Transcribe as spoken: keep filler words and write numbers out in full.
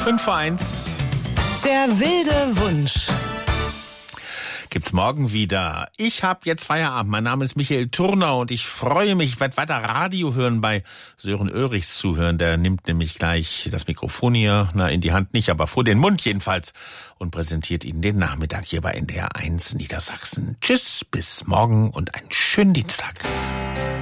fünf vor eins. Der wilde Wunsch. Gibt's morgen wieder. Ich habe jetzt Feierabend. Mein Name ist Michael Turner und ich freue mich, ich werde weiter Radio hören, bei Sören Oehrichs zuhören. Der nimmt nämlich gleich das Mikrofon hier, na, in die Hand nicht, aber vor den Mund jedenfalls, und präsentiert Ihnen den Nachmittag hier bei N D R eins Niedersachsen. Tschüss, bis morgen und einen schönen Dienstag.